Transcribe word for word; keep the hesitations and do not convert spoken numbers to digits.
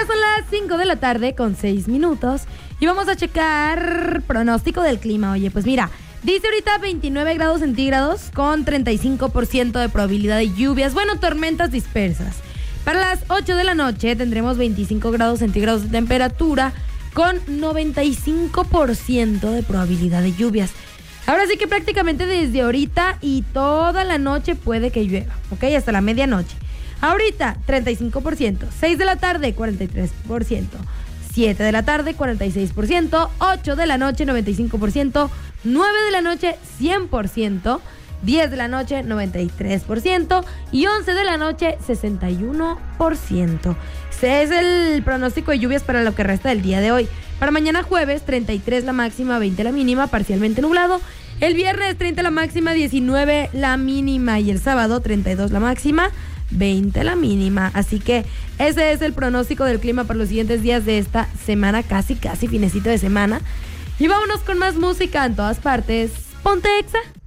Ya son las cinco de la tarde con seis minutos y vamos a checar pronóstico del clima. Oye, pues mira, dice ahorita veintinueve grados centígrados con treinta y cinco por ciento de probabilidad de lluvias, bueno, tormentas dispersas. Para las ocho de la noche tendremos veinticinco grados centígrados de temperatura con noventa y cinco por ciento de probabilidad de lluvias. Ahora sí que prácticamente desde ahorita y toda la noche puede que llueva, ¿ok? Hasta la medianoche. Ahorita, treinta y cinco por ciento. seis de la tarde, cuarenta y tres por ciento. siete de la tarde, cuarenta y seis por ciento. ocho de la noche, noventa y cinco por ciento. nueve de la noche, cien por ciento. diez de la noche, noventa y tres por ciento. Y once de la noche, sesenta y uno por ciento. Ese es el pronóstico de lluvias para lo que resta del día de hoy. Para mañana jueves, treinta y tres la máxima, veinte la mínima, parcialmente nublado. El viernes, treinta la máxima, diecinueve la mínima. Y el sábado, treinta y dos la máxima, veinte la mínima. Así que ese es el pronóstico del clima para los siguientes días de esta semana, casi, casi finecito de semana. Y vámonos con más música en todas partes. Ponte Exa.